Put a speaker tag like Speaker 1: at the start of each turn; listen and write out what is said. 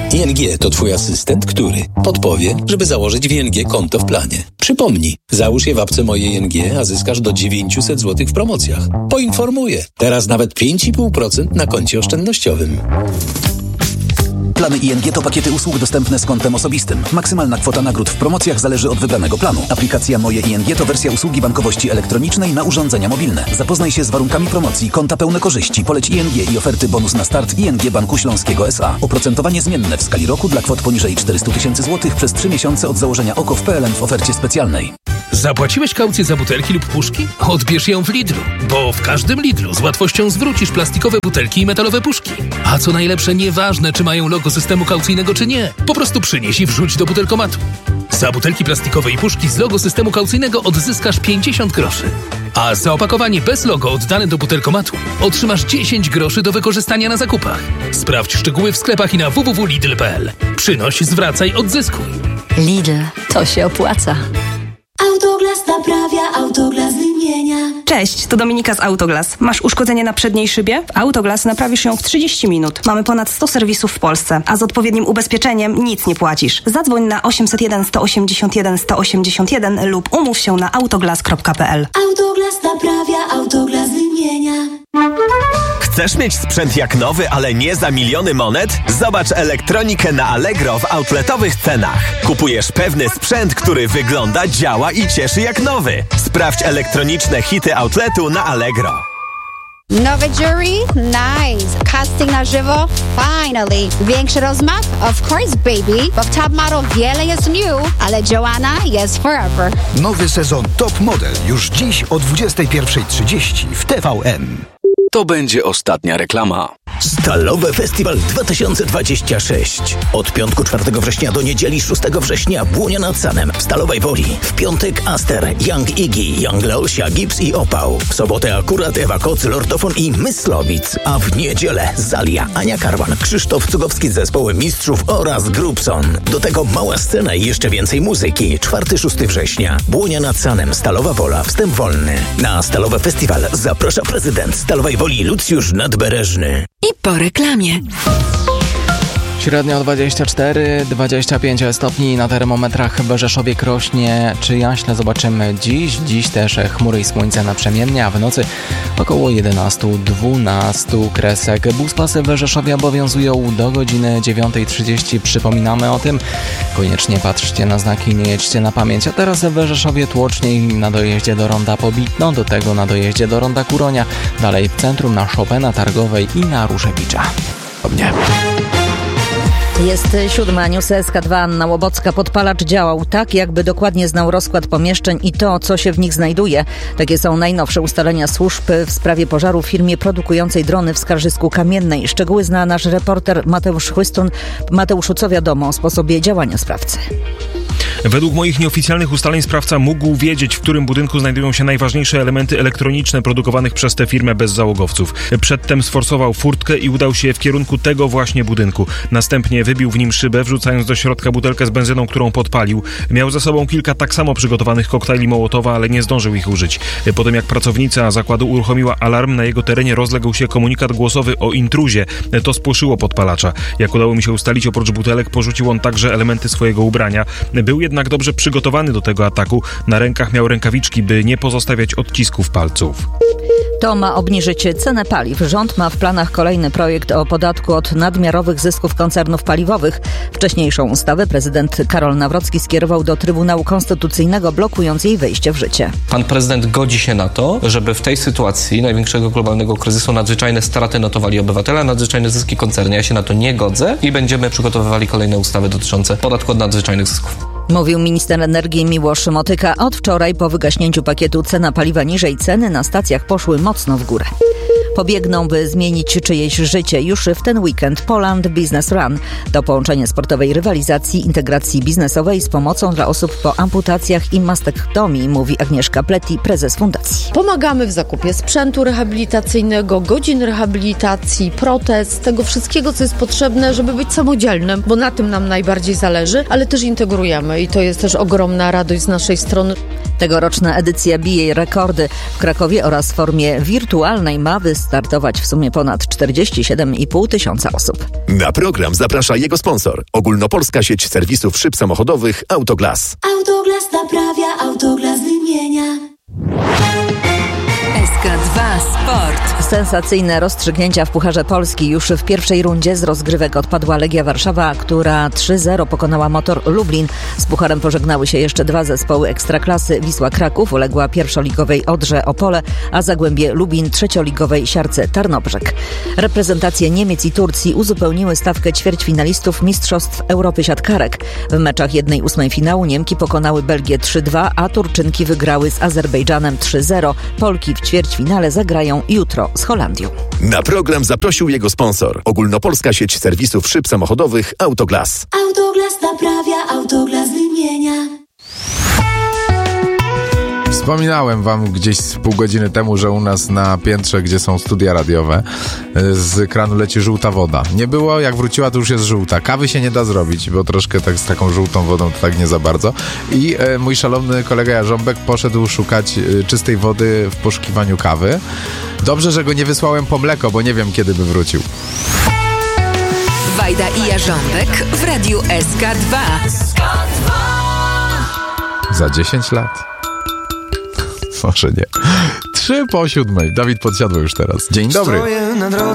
Speaker 1: ING to Twój asystent, który podpowie, żeby założyć w ING konto w planie. Przypomnij, załóż je w apce Moje ING, a zyskasz do 900 zł w promocjach. Poinformuję. Teraz nawet 5,5% na koncie oszczędnościowym.
Speaker 2: Plany ING to pakiety usług dostępne z kontem osobistym. Maksymalna kwota nagród w promocjach zależy od wybranego planu. Aplikacja Moje ING to wersja usługi bankowości elektronicznej na urządzenia mobilne. Zapoznaj się z warunkami promocji, konta pełne korzyści, poleć ING i oferty bonus na start ING Banku Śląskiego S.A. Oprocentowanie zmienne w skali roku dla kwot poniżej 400 000 zł przez 3 miesiące od założenia OKO w PLN w ofercie specjalnej.
Speaker 3: Zapłaciłeś kaucję za butelki lub puszki? Odbierz ją w Lidlu, bo w każdym Lidlu z łatwością zwrócisz plastikowe butelki i metalowe puszki. A co najlepsze, nieważne czy mają logo systemu kaucyjnego czy nie, po prostu przynieś i wrzuć do butelkomatu. Za butelki plastikowe i puszki z logo systemu kaucyjnego odzyskasz 50 groszy. A za opakowanie bez logo oddane do butelkomatu otrzymasz 10 groszy do wykorzystania na zakupach. Sprawdź szczegóły w sklepach i na www.lidl.pl. Przynoś, zwracaj, odzyskuj.
Speaker 4: Lidl, to się opłaca.
Speaker 5: Autoglas naprawia, Autoglas wymienia.
Speaker 6: Cześć, to Dominika z Autoglas. Masz uszkodzenie na przedniej szybie? W Autoglas naprawisz ją w 30 minut. Mamy ponad 100 serwisów w Polsce, a z odpowiednim ubezpieczeniem nic nie płacisz. Zadzwoń na 801 181 181 lub umów się na autoglas.pl.
Speaker 5: Autoglas naprawia, Autoglas wymienia.
Speaker 7: Chcesz mieć sprzęt jak nowy, ale nie za miliony monet? Zobacz elektronikę na Allegro w outletowych cenach. Kupujesz pewny sprzęt, który wygląda, działa i cieszy jak nowy. Sprawdź elektroniczne hity outletu na Allegro.
Speaker 8: Nowe jury? Nice. Casting na żywo? Finally. Większy rozmach? Of course, baby. Bo w Top Model wiele jest new, ale Joanna jest forever.
Speaker 9: Nowy sezon Top Model już dziś o 21:30 w TVN.
Speaker 10: To będzie ostatnia reklama.
Speaker 2: Stalowe Festiwal 2026. Od piątku 4 września do niedzieli 6 września Błonia nad Sanem w Stalowej Woli. W piątek Aster, Young Iggy, Young Leosia, Gibbs i Opał. W sobotę akurat Ewa Koc, Lordofon i Myslowic. A w niedzielę Zalia, Ania Karwan, Krzysztof Cugowski z zespołem Mistrzów oraz Grubson. Do tego mała scena i jeszcze więcej muzyki. 4-6 września. Błonia nad Sanem, Stalowa Wola, wstęp wolny. Na Stalowy Festiwal zaprasza prezydent Stalowej Woli Lucjusz Nadbereżny.
Speaker 4: I po reklamie.
Speaker 11: Średnio 24-25 stopni na termometrach w Rzeszowie, Krośnie czy Jaśle. Zobaczymy dziś. Dziś też chmury i słońce naprzemiennie, a w nocy około 11-12 kresek. Buspasy w Rzeszowie obowiązują do godziny 9:30. Przypominamy o tym. Koniecznie patrzcie na znaki, nie jedźcie na pamięć. A teraz w Rzeszowie tłoczniej na dojeździe do ronda Pobitno, do tego na dojeździe do ronda Kuronia, dalej w centrum na Chopina, Targowej i na Różewicza.
Speaker 4: Jest 7, News SK2. Anna Łobocka. Podpalacz działał tak, jakby dokładnie znał rozkład pomieszczeń i to, co się w nich znajduje. Takie są najnowsze ustalenia służb w sprawie pożaru w firmie produkującej drony w Skarżysku Kamiennej. Szczegóły zna nasz reporter Mateusz Chłystun. Mateuszu, co wiadomo o sposobie działania sprawcy?
Speaker 12: Według moich nieoficjalnych ustaleń sprawca mógł wiedzieć, w którym budynku znajdują się najważniejsze elementy elektroniczne produkowanych przez tę firmę bez załogowców. Przedtem sforsował furtkę i udał się w kierunku tego właśnie budynku. Następnie wybił w nim szybę, wrzucając do środka butelkę z benzyną, którą podpalił. Miał za sobą kilka tak samo przygotowanych koktajli Mołotowa, ale nie zdążył ich użyć. Po tym jak pracownica zakładu uruchomiła alarm, na jego terenie rozległ się komunikat głosowy o intruzie. To spłoszyło podpalacza. Jak udało mi się ustalić, oprócz butelek porzucił on także elementy swojego ubrania. Był jednak dobrze przygotowany do tego ataku. Na rękach miał rękawiczki, by nie pozostawiać odcisków palców.
Speaker 4: To ma obniżyć cenę paliw. Rząd ma w planach kolejny projekt o podatku od nadmiarowych zysków koncernów paliwowych. Wcześniejszą ustawę prezydent Karol Nawrocki skierował do Trybunału Konstytucyjnego, blokując jej wejście w życie.
Speaker 13: Pan prezydent godzi się na to, żeby w tej sytuacji największego globalnego kryzysu nadzwyczajne straty notowali obywatele, a nadzwyczajne zyski koncerny. Ja się na to nie godzę i będziemy przygotowywali kolejne ustawy dotyczące podatku od nadzwyczajnych zysków.
Speaker 4: Mówił minister energii Miłosz Motyka. Od wczoraj po wygaśnięciu pakietu cena paliwa niżej, ceny na stacjach poszły mocno w górę. Pobiegną, by zmienić czyjeś życie. Już w ten weekend Poland Business Run to połączenie sportowej rywalizacji, integracji biznesowej z pomocą dla osób po amputacjach i mastektomii, mówi Agnieszka Pleti, prezes fundacji.
Speaker 14: Pomagamy w zakupie sprzętu rehabilitacyjnego, godzin rehabilitacji, protez, tego wszystkiego, co jest potrzebne, żeby być samodzielnym, bo na tym nam najbardziej zależy, ale też integrujemy i to jest też ogromna radość z naszej strony.
Speaker 4: Tegoroczna edycja bije rekordy. W Krakowie oraz w formie wirtualnej ma wystartować startować w sumie ponad 47,5 tysiąca osób.
Speaker 15: Na program zaprasza jego sponsor. Ogólnopolska sieć serwisów szyb samochodowych Autoglas.
Speaker 5: Autoglas naprawia, Autoglas wymienia.
Speaker 4: SK2 Sport. Sensacyjne rozstrzygnięcia w Pucharze Polski. Już w pierwszej rundzie z rozgrywek odpadła Legia Warszawa, która 3-0 pokonała Motor Lublin. Z Pucharem pożegnały się jeszcze dwa zespoły Ekstraklasy. Wisła Kraków uległa pierwszoligowej Odrze Opole, a Zagłębie Lubin trzecioligowej Siarce Tarnobrzeg. Reprezentacje Niemiec i Turcji uzupełniły stawkę ćwierćfinalistów Mistrzostw Europy Siatkarek. W meczach 1/8 finału Niemki pokonały Belgię 3-2, a Turczynki wygrały z Azerbejdżanem 3-0. Polki w ćwierćfinale zagrają jutro z Holandią.
Speaker 15: Na program zaprosił jego sponsor. Ogólnopolska sieć serwisów szyb samochodowych Autoglas.
Speaker 5: Autoglas naprawia, Autoglas wymienia.
Speaker 16: Wspominałem wam gdzieś z pół godziny temu, że u nas na piętrze, gdzie są studia radiowe, z kranu leci żółta woda. Nie było, jak wróciła, to już jest żółta. Kawy się nie da zrobić, bo troszkę tak z taką żółtą wodą to tak nie za bardzo. I mój szalony kolega Jarząbek poszedł szukać czystej wody w poszukiwaniu kawy. Dobrze, że go nie wysłałem po mleko, bo nie wiem, kiedy by wrócił.
Speaker 17: Wajda i Jarząbek w radiu SK2.
Speaker 16: Za 10 lat? Może nie. 6:03. Dawid Podsiadło już teraz. Dzień dobry.